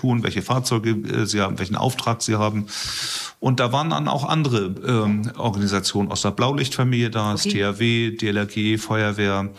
tun, welche Fahrzeuge sie haben, welchen Auftrag sie haben. Und da waren dann auch andere Organisationen aus der Blaulichtfamilie da, das THW, DLRG, Feuerwehr,